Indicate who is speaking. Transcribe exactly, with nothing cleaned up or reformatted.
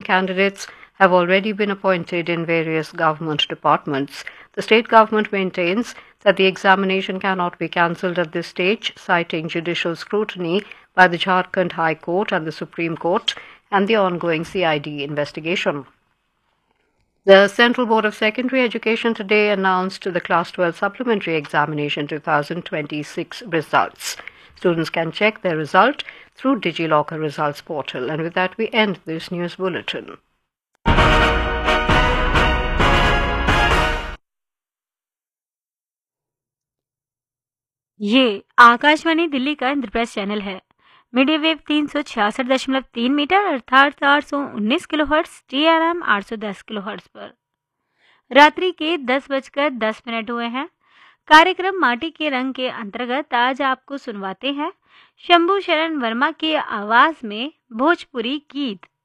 Speaker 1: candidates have already been appointed in various government departments. The state government maintains that the examination cannot be cancelled at this stage, citing judicial scrutiny by the Jharkhand High Court and the Supreme Court and the ongoing C I D investigation. The Central Board of Secondary Education today announced the Class twelve Supplementary Examination twenty twenty-six results. Students can check their result through DigiLocker results portal. And with that, we end this news bulletin.
Speaker 2: ये आकाशवाणी दिल्ली का Indraprastha channel है। Medium wave तीन सौ छियासठ दशमलव तीन metre अर्थात आठ सौ उन्नीस kilo hertz, T R M आठ सौ दस किलो हर्ट्स पर रात्रि के दस बजकर दस मिनट हुए हैं। कार्यक्रम माटी के रंग के अंतर्गत आज आपको सुनवाते हैं शंभू शरण वर्मा की आवाज में भोजपुरी गीत।